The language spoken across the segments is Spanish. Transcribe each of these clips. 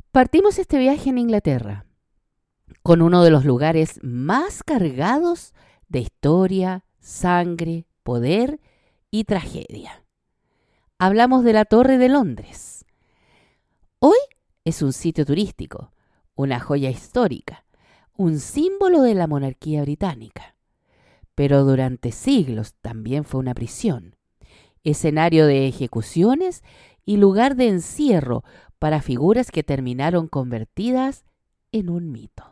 Partimos este viaje en Inglaterra, con uno de los lugares más cargados de historia, sangre, poder y tragedia. Hablamos de la Torre de Londres. Hoy es un sitio turístico, una joya histórica, un símbolo de la monarquía británica. Pero durante siglos también fue una prisión, escenario de ejecuciones y lugar de encierro para figuras que terminaron convertidas en un mito.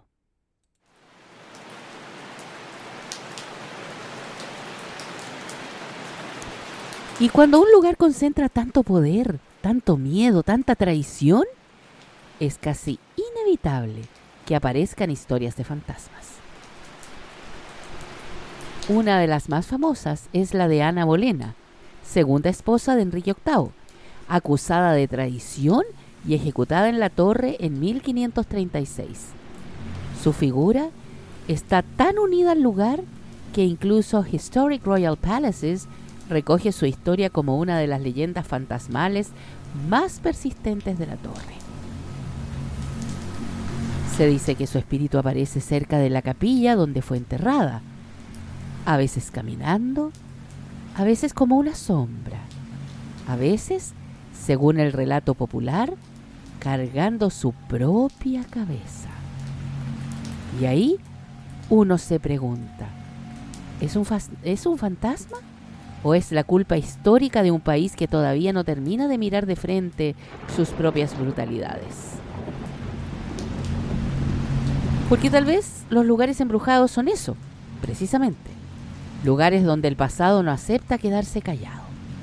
Y cuando un lugar concentra tanto poder, tanto miedo, tanta traición, es casi inevitable que aparezcan historias de fantasmas. Una de las más famosas es la de Ana Bolena, segunda esposa de Enrique VIII, acusada de traición y ejecutada en la torre en 1536. Su figura está tan unida al lugar que incluso Historic Royal Palaces recoge su historia como una de las leyendas fantasmales más persistentes de la torre. Se dice que su espíritu aparece cerca de la capilla donde fue enterrada, a veces caminando, a veces como una sombra, a veces, según el relato popular, cargando su propia cabeza. Y ahí uno se pregunta, ¿es un fantasma? ¿O es la culpa histórica de un país que todavía no termina de mirar de frente sus propias brutalidades? Porque tal vez los lugares embrujados son eso, precisamente. Lugares donde el pasado no acepta quedarse callado.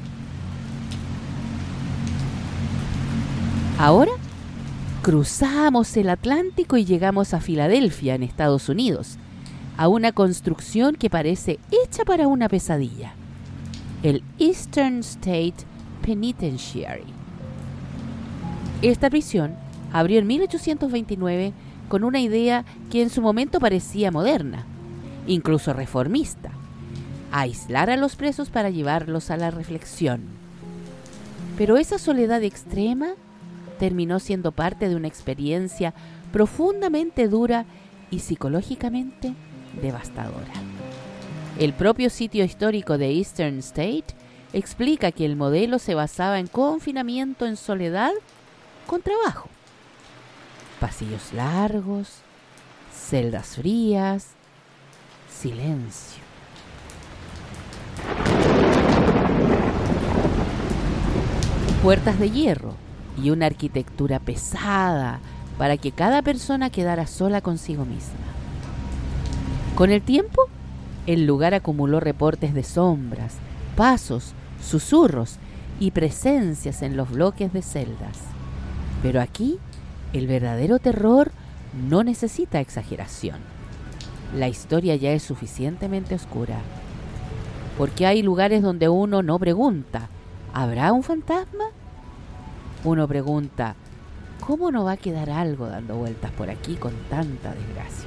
Ahora cruzamos el Atlántico y llegamos a Filadelfia, en Estados Unidos, a una construcción que parece hecha para una pesadilla. El Eastern State Penitentiary. Esta prisión abrió en 1829 con una idea que en su momento parecía moderna, incluso reformista: aislar a los presos para llevarlos a la reflexión. Pero esa soledad extrema terminó siendo parte de una experiencia profundamente dura y psicológicamente devastadora. El propio sitio histórico de Eastern State explica que el modelo se basaba en confinamiento en soledad con trabajo. Pasillos largos, celdas frías, silencio. Puertas de hierro y una arquitectura pesada para que cada persona quedara sola consigo misma. Con el tiempo, el lugar acumuló reportes de sombras, pasos, susurros y presencias en los bloques de celdas. Pero aquí, el verdadero terror no necesita exageración. La historia ya es suficientemente oscura. Porque hay lugares donde uno no pregunta, ¿habrá un fantasma? Uno pregunta, ¿cómo no va a quedar algo dando vueltas por aquí con tanta desgracia?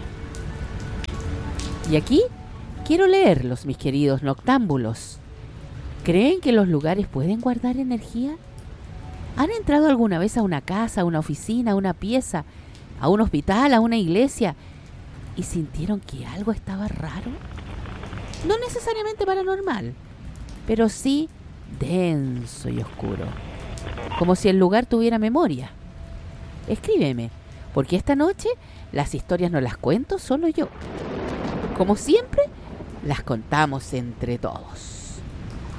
Y aquí quiero leerlos, mis queridos noctámbulos. ¿Creen que los lugares pueden guardar energía? ¿Han entrado alguna vez a una casa, a una oficina, a una pieza, a un hospital, a una iglesia y sintieron que algo estaba raro? No necesariamente paranormal, pero sí denso y oscuro, como si el lugar tuviera memoria. Escríbeme, porque esta noche las historias no las cuento solo yo. Como siempre, las contamos entre todos.